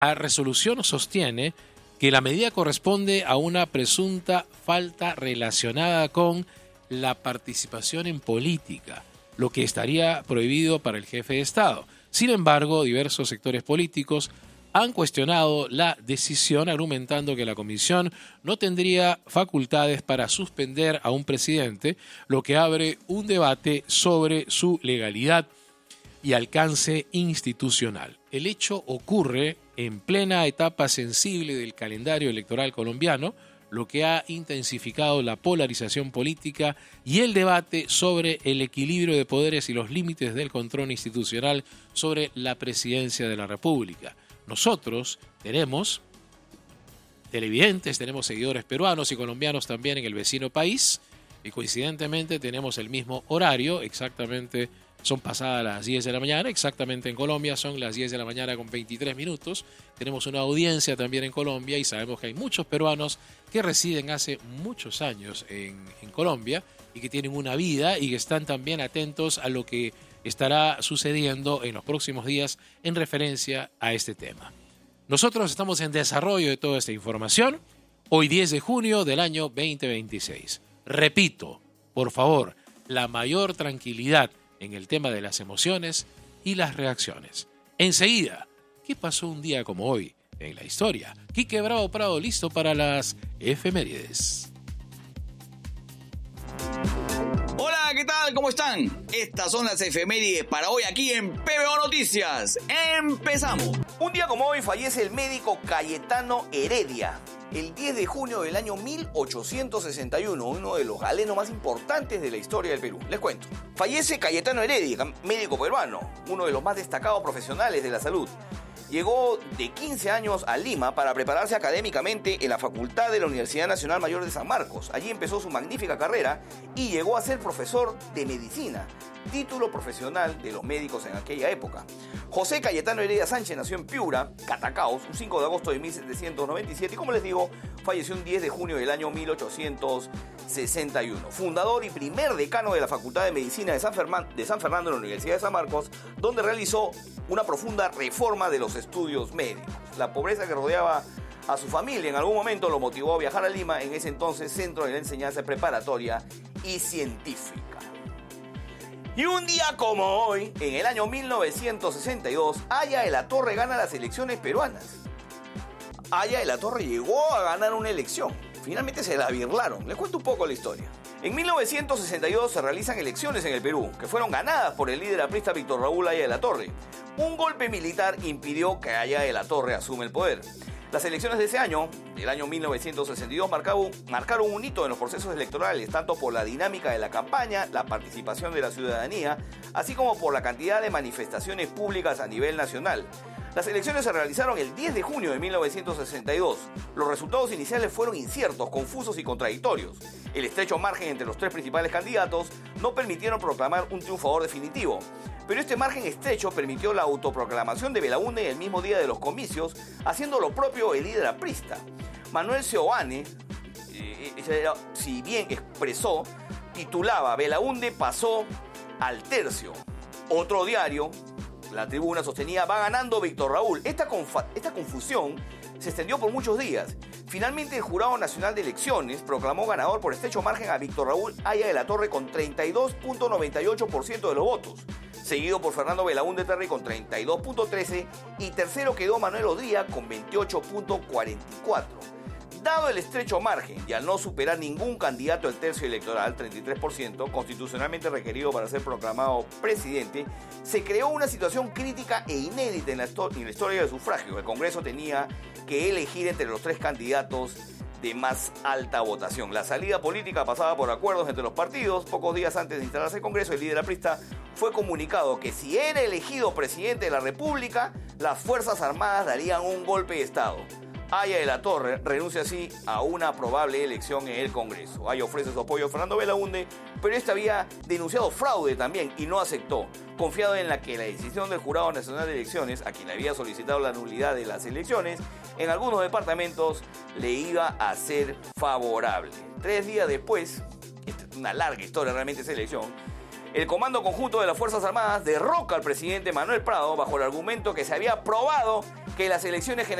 La resolución sostiene que la medida corresponde a una presunta falta relacionada con la participación en política, lo que estaría prohibido para el jefe de Estado. Sin embargo, diversos sectores políticos han cuestionado la decisión, argumentando que la comisión no tendría facultades para suspender a un presidente, lo que abre un debate sobre su legalidad y alcance institucional. El hecho ocurre en plena etapa sensible del calendario electoral colombiano, lo que ha intensificado la polarización política y el debate sobre el equilibrio de poderes y los límites del control institucional sobre la presidencia de la República. Nosotros tenemos televidentes, tenemos seguidores peruanos y colombianos también en el vecino país, y coincidentemente tenemos el mismo horario, exactamente son pasadas las 10 de la mañana, exactamente en Colombia son las 10 de la mañana con 23 minutos. Tenemos una audiencia también en Colombia y sabemos que hay muchos peruanos que residen hace muchos años en Colombia y que tienen una vida y que están también atentos a lo que estará sucediendo en los próximos días en referencia a este tema. Nosotros estamos en desarrollo de toda esta información, hoy 10 de junio del año 2026. Repito, por favor, la mayor tranquilidad en el tema de las emociones y las reacciones. Enseguida, ¿qué pasó un día como hoy en la historia? Quique Bravo Prado listo para las efemérides. Hola, ¿qué tal? ¿Cómo están? Estas son las efemérides para hoy aquí en PBO Noticias. ¡Empezamos! Un día como hoy fallece el médico Cayetano Heredia. El 10 de junio del año 1861, uno de los galenos más importantes de la historia del Perú. Les cuento. Fallece Cayetano Heredia, médico peruano, uno de los más destacados profesionales de la salud. Llegó de 15 años a Lima para prepararse académicamente en la Facultad de la Universidad Nacional Mayor de San Marcos. Allí empezó su magnífica carrera y llegó a ser profesor de medicina, título profesional de los médicos en aquella época. José Cayetano Heredia Sánchez nació en Piura, Catacaos, un 5 de agosto de 1797 y, como les digo, falleció un 10 de junio del año 1861. Fundador y primer decano de la Facultad de Medicina de San Fernando en la Universidad de San Marcos, donde realizó una profunda reforma de los estudios médicos. La pobreza que rodeaba a su familia en algún momento lo motivó a viajar a Lima, en ese entonces centro de la enseñanza preparatoria y científica. Y un día como hoy, en el año 1962, Haya de la Torre gana las elecciones peruanas. Haya de la Torre llegó a ganar una elección. Finalmente se la birlaron. Les cuento un poco la historia. En 1962 se realizan elecciones en el Perú, que fueron ganadas por el líder aprista Víctor Raúl Haya de la Torre. Un golpe militar impidió que Haya de la Torre asume el poder. Las elecciones de ese año, del año 1962, marcaron un hito en los procesos electorales, tanto por la dinámica de la campaña, la participación de la ciudadanía, así como por la cantidad de manifestaciones públicas a nivel nacional. Las elecciones se realizaron el 10 de junio de 1962. Los resultados iniciales fueron inciertos, confusos y contradictorios. El estrecho margen entre los tres principales candidatos no permitieron proclamar un triunfador definitivo. Pero este margen estrecho permitió la autoproclamación de Belaúnde el mismo día de los comicios, haciendo lo propio el líder aprista. Manuel Seoane, si bien expresó, titulaba "Belaúnde pasó al tercio". Otro diario, La Tribuna, sostenía "va ganando Víctor Raúl". Esta confusión se extendió por muchos días. Finalmente, el Jurado Nacional de Elecciones proclamó ganador por estrecho margen a Víctor Raúl Haya de la Torre con 32.98% de los votos, seguido por Fernando Belaúnde Terry con 32.13% y tercero quedó Manuel Odría con 28.44%. Dado el estrecho margen y al no superar ningún candidato al tercio electoral, 33%, constitucionalmente requerido para ser proclamado presidente, se creó una situación crítica e inédita en la historia del sufragio. El Congreso tenía que elegir entre los tres candidatos de más alta votación. La salida política pasaba por acuerdos entre los partidos. Pocos días antes de instalarse el Congreso, el líder aprista fue comunicado que si era elegido presidente de la República, las Fuerzas Armadas darían un golpe de Estado. Haya de la Torre renuncia así a una probable elección en el Congreso. Haya ofrece su apoyo a Fernando Belaúnde, pero este había denunciado fraude también y no aceptó, confiado en la decisión del Jurado Nacional de Elecciones, a quien había solicitado la nulidad de las elecciones, en algunos departamentos le iba a ser favorable. 3 días después, esta es una larga historia realmente esa elección, el Comando Conjunto de las Fuerzas Armadas derroca al presidente Manuel Prado bajo el argumento que se había probado que las elecciones generales